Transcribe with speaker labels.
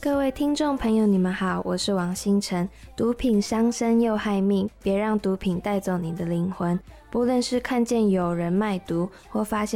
Speaker 1: 各位听众朋友，你们好，我是王星辰。毒品伤身又害命，别让毒品带走你的灵魂。不论是看见有人卖毒，或发现